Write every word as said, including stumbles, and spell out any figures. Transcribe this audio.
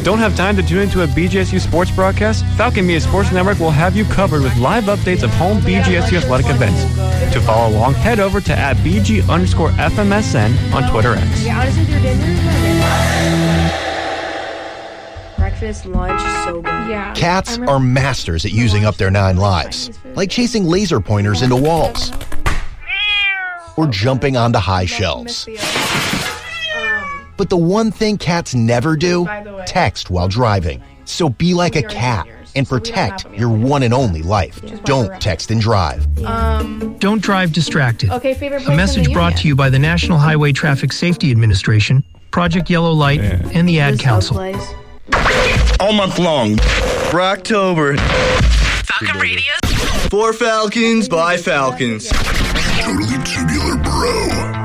Don't have time to tune into a B G S U sports broadcast? Falcon Media Sports Network will have you covered with live updates of home B G S U athletic events. To follow along, head over to at BG underscore FMSN on Twitter X. Yeah, honestly, your dinner. Breakfast, lunch, so good. Yeah. Cats are masters at using up their nine lives, like chasing laser pointers into walls or jumping onto high shelves. But the one thing cats never do, text while driving. So be like a cat and protect your one and only life. Don't text and drive. Um, Don't drive distracted. Okay, favorite A message brought to you by the National Highway Traffic Safety Administration, Project Yellow Light, yeah. and the Ad Council. All month long. For October. Falcon Radio. For Falcons, by Falcons. Totally